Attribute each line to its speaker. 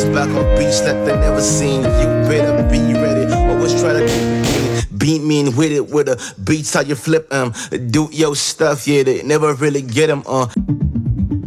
Speaker 1: back on beats that they never seen. You better be ready. Always try to beat me and with it with a beats how you flip 'em. Do your stuff, yeah, they never really get 'em.